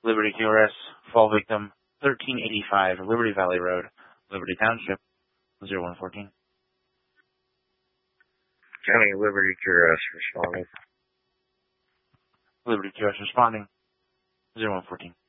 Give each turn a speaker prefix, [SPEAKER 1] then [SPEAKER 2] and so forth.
[SPEAKER 1] Liberty QRS, fall victim, 1385 Liberty Valley Road, Liberty Township, 0114.
[SPEAKER 2] County Liberty QRS responding.
[SPEAKER 1] Liberty QRS responding, 0114.